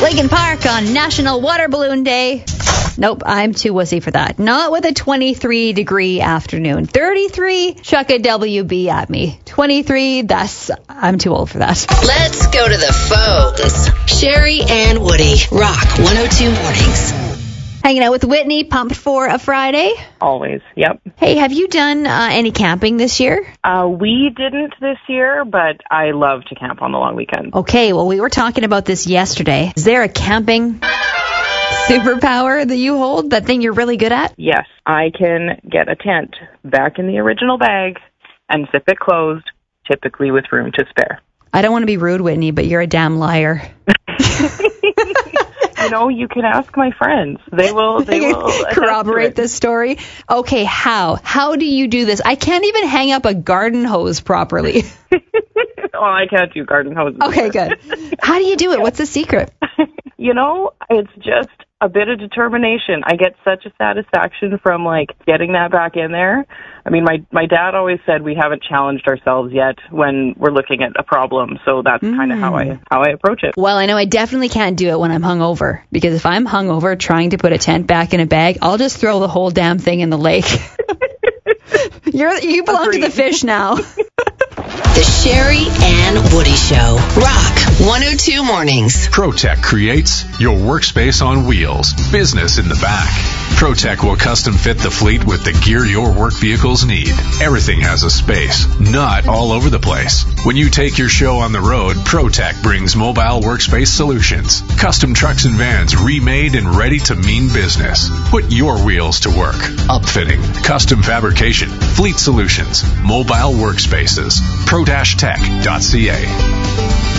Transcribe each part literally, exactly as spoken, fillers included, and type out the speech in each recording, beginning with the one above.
Lincoln Park on National Water Balloon Day. Nope, I'm too wussy for that. Not with a twenty-three degree afternoon. thirty-three, chuck a W B at me. twenty-three, that's, I'm too old for that. Let's go to the phones. Sherry and Woody, Rock one oh two Mornings. Hanging out with Whitney, pumped for a Friday. Always, yep. Hey, have you done uh, any camping this year? Uh, we didn't this year, but I love to camp on the long weekend. Okay, well, we were talking about this yesterday. Is there a camping superpower that you hold, that thing you're really good at? Yes, I can get a tent back in the original bag and zip it closed, typically with room to spare. I don't want to be rude, Whitney, but you're a damn liar. You know, you can ask my friends. They will, they will corroborate this story. Okay, how? How do you do this? I can't even hang up a garden hose properly. Oh, I can't do garden hoses. Okay, good. How do you do it? Yeah. What's the secret? You know, it's just a bit of determination. I get such a satisfaction from, like, getting that back in there. I mean, my my dad always said we haven't challenged ourselves yet when we're looking at a problem, so that's mm. kind of how I how I approach it. Well, I know I definitely can't do it when I'm hungover, because if I'm hungover trying to put a tent back in a bag, I'll just throw the whole damn thing in the lake. You're you belong Agreed. To the fish now. The Sherry and Woody Show. Rock one oh two Mornings. ProTech creates your workspace on wheels. Business in the back. ProTech will custom fit the fleet with the gear your work vehicles need. Everything has a space, not all over the place. When you take your show on the road, ProTech brings mobile workspace solutions. Custom trucks and vans remade and ready to mean business. Put your wheels to work. Upfitting, custom fabrication, fleet solutions, mobile workspaces. pro dash tech dot c a.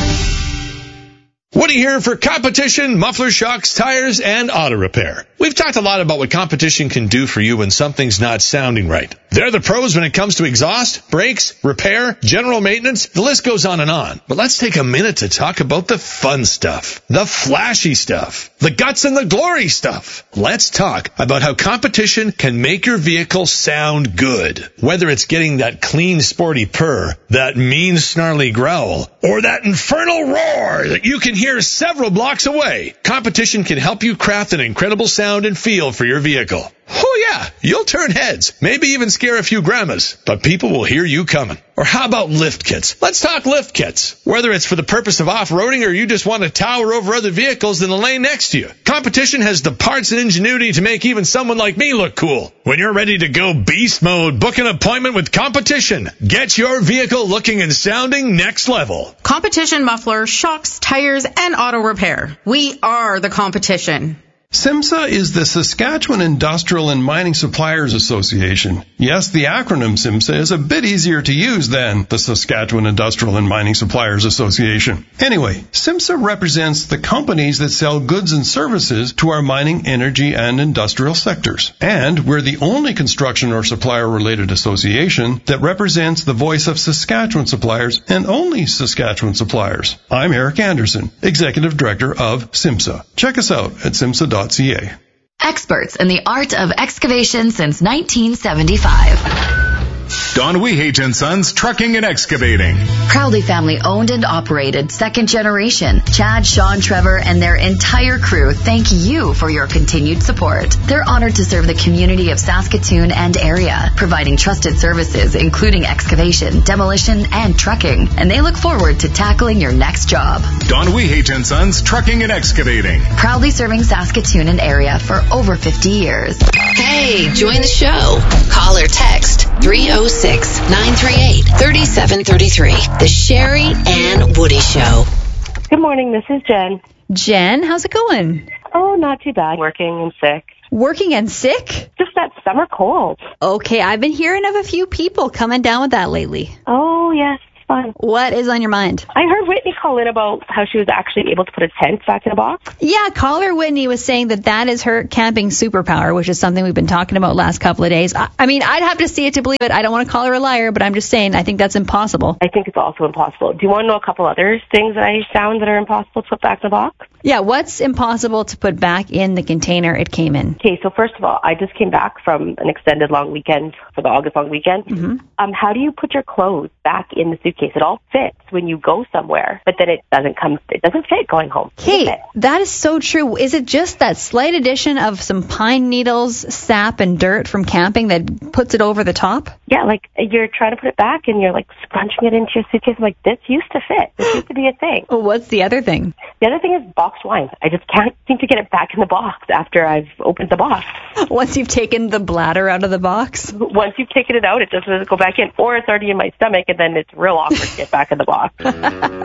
Woody here for Competition Muffler Shocks, Tires, and Auto Repair. We've talked a lot about what Competition can do for you when something's not sounding right. They're the pros when it comes to exhaust, brakes, repair, general maintenance. The list goes on and on. But let's take a minute to talk about the fun stuff, the flashy stuff, the guts and the glory stuff. Let's talk about how Competition can make your vehicle sound good. Whether it's getting that clean, sporty purr, that mean, snarly growl, or that infernal roar that you can hear several blocks away, Competition can help you craft an incredible sound and feel for your vehicle. Oh yeah, you'll turn heads, maybe even scare a few grandmas, but people will hear you coming. Or how about lift kits? Let's talk lift kits. Whether it's for the purpose of off-roading or you just want to tower over other vehicles in the lane next to you, Competition has the parts and ingenuity to make even someone like me look cool. When you're ready to go beast mode, book an appointment with Competition. Get your vehicle looking and sounding next level. Competition Muffler, Shocks, Tires, and Auto Repair. We are the competition. SIMSA is the Saskatchewan Industrial and Mining Suppliers Association. Yes, the acronym SIMSA is a bit easier to use than the Saskatchewan Industrial and Mining Suppliers Association. Anyway, SIMSA represents the companies that sell goods and services to our mining, energy, and industrial sectors. And we're the only construction or supplier-related association that represents the voice of Saskatchewan suppliers and only Saskatchewan suppliers. I'm Eric Anderson, Executive Director of SIMSA. Check us out at simsa dot c a. Experts in the art of excavation since nineteen seventy-five. Don Wehage and Sons Trucking and Excavating. Proudly family owned and operated, second generation. Chad, Sean, Trevor, and their entire crew thank you for your continued support. They're honored to serve the community of Saskatoon and area, providing trusted services including excavation, demolition, and trucking. And they look forward to tackling your next job. Don Wehage and Sons Trucking and Excavating. Proudly serving Saskatoon and area for over fifty years. Hey, join the show. Call or text three oh six, nine three eight, three seven three three. The Sherry and Woody Show. Good morning, this is Jen. Jen, how's it going? Oh, not too bad. Working and sick. Working and sick? Just that summer cold. Okay, I've been hearing of a few people coming down with that lately. Oh, yes. Fun. What is on your mind? I heard Whitney call in about how she was actually able to put a tent back in a box. Yeah, caller Whitney was saying that that is her camping superpower, which is something we've been talking about last couple of days. I, I mean, I'd have to see it to believe it. I don't want to call her a liar, but I'm just saying I think that's impossible. I think it's also impossible. Do you want to know a couple other things that I found that are impossible to put back in a box? Yeah, what's impossible to put back in the container it came in? Okay, so first of all, I just came back from an extended long weekend for the August long weekend. Mm-hmm. Um, how do you put your clothes back in the suitcase? It all fits when you go somewhere, but then it doesn't come. It doesn't fit going home. Kate, that is so true. Is it just that slight addition of some pine needles, sap, and dirt from camping that puts it over the top? Yeah, like you're trying to put it back and you're like scrunching it into your suitcase. I'm like, this used to fit. This used to be a thing. Well, what's the other thing? The other thing is boxed wine. I just can't seem to get it back in the box after I've opened the box. Once you've taken the bladder out of the box? Once you've taken it out, it doesn't go back in. Or it's already in my stomach, and then it's real awkward to get back in the box.